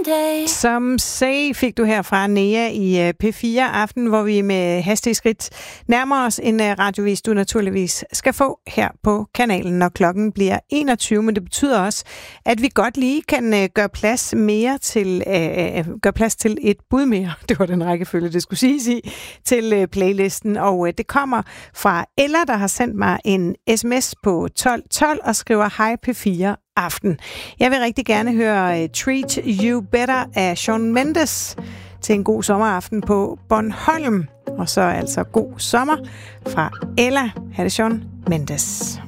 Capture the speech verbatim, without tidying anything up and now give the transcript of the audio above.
someday. Som Say fik du her fra Nea i P fire Aften, hvor vi med hastige skridt nærmer os en radiovis, du naturligvis skal få her på kanalen, når klokken bliver enogtyve. Men det betyder også, at vi godt lige kan gøre plads mere til, øh, gøre plads til et bud mere. Det var den rækkefølge, det skulle siges i, til playlisten. Og det kommer fra Ella, der har sendt mig en sms på tolv tolv og skriver hej P fire Aften. Jeg vil rigtig gerne høre Treat You Better af Shawn Mendes til en god sommeraften på Bornholm. Og så altså god sommer fra Ella. Ha' det Shawn Mendes.